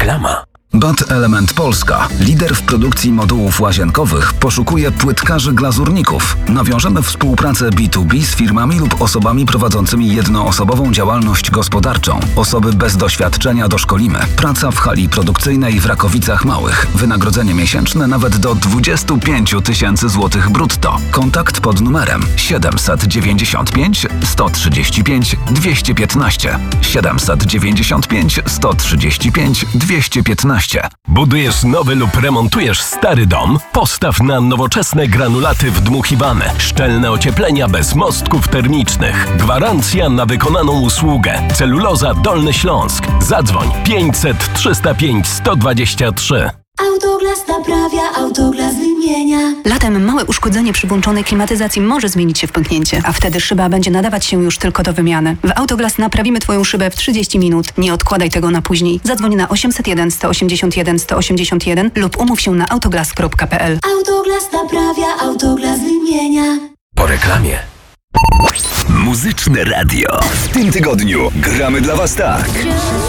Reklama. BAT Element Polska, lider w produkcji modułów łazienkowych, poszukuje płytkarzy glazurników. Nawiążemy współpracę B2B z firmami lub osobami prowadzącymi jednoosobową działalność gospodarczą. Osoby bez doświadczenia doszkolimy. Praca w hali produkcyjnej w Rakowicach Małych. Wynagrodzenie miesięczne nawet do 25 000 złotych brutto. Kontakt pod numerem 795 135 215. 795 135 215. Budujesz nowy lub remontujesz stary dom? Postaw na nowoczesne granulaty wdmuchiwane. Szczelne ocieplenia bez mostków termicznych. Gwarancja na wykonaną usługę. Celuloza Dolny Śląsk. Zadzwoń 500 305 123. Autoglas naprawia, Autoglas wymienia. Latem małe uszkodzenie przy włączonej klimatyzacji może zmienić się w pęknięcie, a wtedy szyba będzie nadawać się już tylko do wymiany. W Autoglas naprawimy Twoją szybę w 30 minut. Nie odkładaj tego na później. Zadzwoń na 801 181 181 lub umów się na autoglas.pl. Autoglas naprawia, Autoglas wymienia. Po reklamie. Muzyczne radio. W tym tygodniu gramy dla Was tak.